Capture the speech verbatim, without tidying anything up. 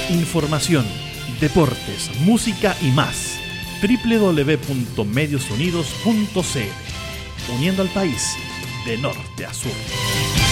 Información, deportes, música y más. doble u doble u doble u punto medios unidos punto c l, uniendo al país de norte a sur.